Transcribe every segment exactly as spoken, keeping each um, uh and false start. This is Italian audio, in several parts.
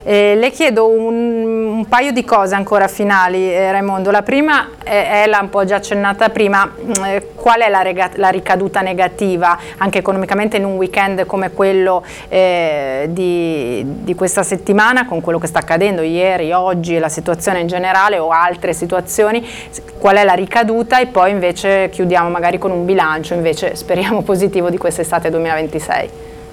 Eh, le chiedo un, un paio di cose ancora finali, eh, Raimondo. La prima è, è l'ha un po' già accennata prima, eh, qual è la, rega, la ricaduta negativa anche economicamente in un weekend come quello eh, di, di questa settimana, con quello che sta accadendo ieri, oggi, la situazione in generale o altre situazioni, qual è la ricaduta, e poi invece chiudiamo magari con un bilancio invece speriamo positivo di quest'estate duemilaventisei.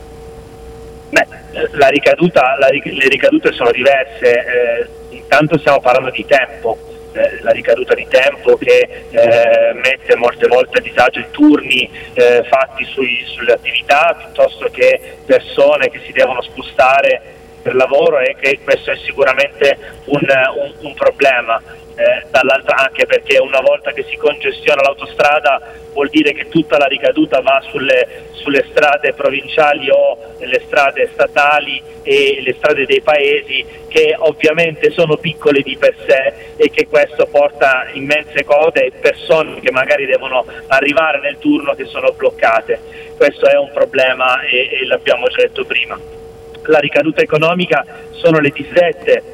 Beh, la ricaduta, la, le ricadute sono diverse, eh, intanto stiamo parlando di tempo, eh, la ricaduta di tempo che eh, mette molte volte a disagio i turni eh, fatti sui, sulle attività, piuttosto che persone che si devono spostare per lavoro, e che questo è sicuramente un, un, un problema. Eh, dall'altra anche perché una volta che si congestiona l'autostrada vuol dire che tutta la ricaduta va sulle, sulle strade provinciali o le strade statali e le strade dei paesi, che ovviamente sono piccole di per sé, e che questo porta immense code e persone che magari devono arrivare nel turno che sono bloccate. Questo è un problema e, e l'abbiamo già detto prima. La ricaduta economica sono le disdette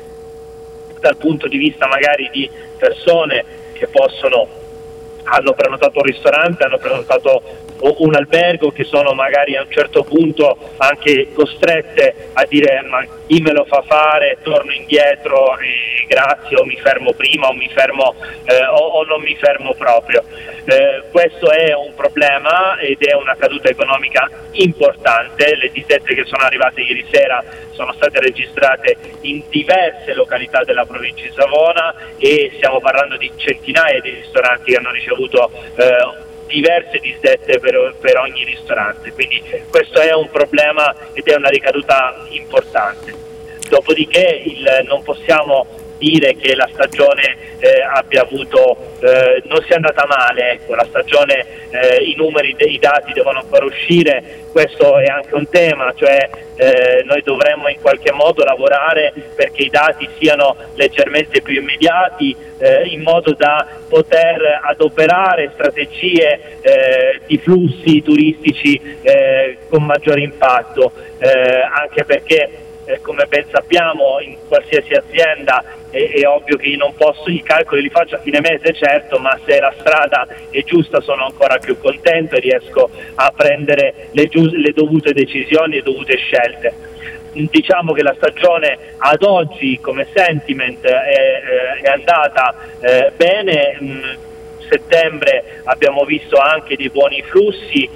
dal punto di vista magari di persone che possono hanno prenotato un ristorante, hanno prenotato un albergo, che sono magari a un certo punto anche costrette a dire ma chi me lo fa fare, torno indietro e grazie, o mi fermo prima o mi fermo eh, o, o non mi fermo proprio. Eh, questo è un problema ed è una caduta economica importante. Le disdette che sono arrivate ieri sera sono state registrate in diverse località della provincia di Savona e stiamo parlando di centinaia di ristoranti che hanno ricevuto eh, diverse disdette per, per ogni ristorante, quindi questo è un problema ed è una ricaduta importante. Dopodiché il, non possiamo dire che la stagione eh, abbia avuto eh, non sia andata male, ecco, la stagione, eh, i numeri dei dati devono ancora uscire, questo è anche un tema, cioè eh, noi dovremmo in qualche modo lavorare perché i dati siano leggermente più immediati, eh, in modo da poter adoperare strategie eh, di flussi turistici eh, con maggiore impatto, eh, anche perché Eh, come ben sappiamo in qualsiasi azienda è, è ovvio che io non posso, i calcoli li faccio a fine mese certo, ma se la strada è giusta sono ancora più contento e riesco a prendere le, le dovute decisioni e dovute scelte. Diciamo che la stagione ad oggi come sentiment è, è andata eh, bene. mh, settembre abbiamo visto anche dei buoni flussi,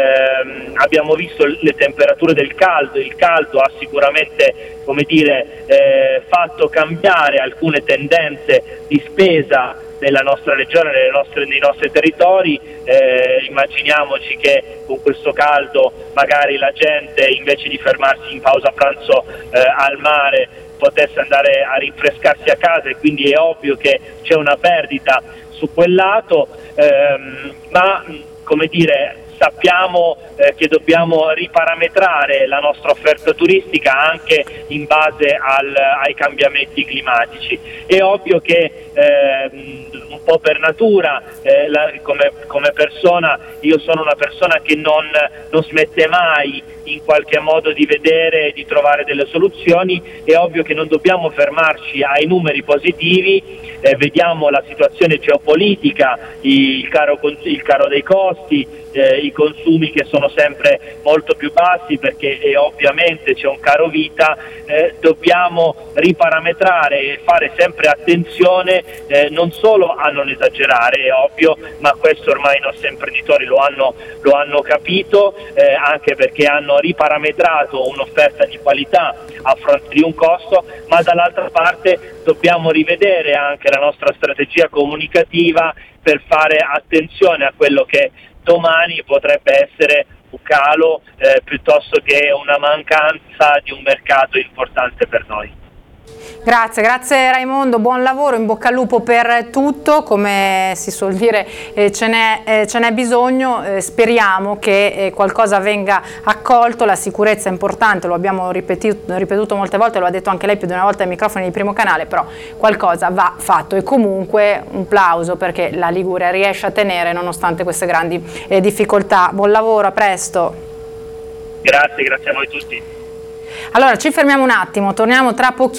ehm, abbiamo visto le temperature del caldo, il caldo ha sicuramente, come dire, eh, fatto cambiare alcune tendenze di spesa nella nostra regione, nelle nostre, nei nostri territori. Eh, immaginiamoci che con questo caldo magari la gente, invece di fermarsi in pausa pranzo eh, al mare, potesse andare a rinfrescarsi a casa, e quindi è ovvio che c'è una perdita su quel lato, ehm, ma come dire, sappiamo eh, che dobbiamo riparametrare la nostra offerta turistica anche in base al, ai cambiamenti climatici. È ovvio che eh, un po' per natura, eh, la, come, come persona, io sono una persona che non, non smette mai in qualche modo di vedere e di trovare delle soluzioni. È ovvio che non dobbiamo fermarci ai numeri positivi, eh, vediamo la situazione geopolitica, il caro, il caro dei costi, eh, i consumi che sono sempre molto più bassi perché eh, ovviamente c'è un caro vita, eh, dobbiamo riparametrare e fare sempre attenzione eh, non solo a non esagerare, è ovvio, ma questo ormai i nostri imprenditori lo hanno, lo hanno capito, eh, anche perché hanno riparametrato un'offerta di qualità a fronte di un costo, ma dall'altra parte dobbiamo rivedere anche la nostra strategia comunicativa per fare attenzione a quello che domani potrebbe essere un calo eh, piuttosto che una mancanza di un mercato importante per noi. Grazie, grazie Raimondo, buon lavoro, in bocca al lupo per tutto, come si suol dire eh, ce n'è eh, ce n'è bisogno, eh, speriamo che eh, qualcosa venga accolto, la sicurezza è importante, lo abbiamo ripetuto, ripetuto molte volte, lo ha detto anche lei più di una volta ai microfoni di Primo Canale, però qualcosa va fatto e comunque un plauso perché la Liguria riesce a tenere nonostante queste grandi eh, difficoltà. Buon lavoro, a presto. Grazie, grazie a voi tutti. Allora ci fermiamo un attimo, torniamo tra pochi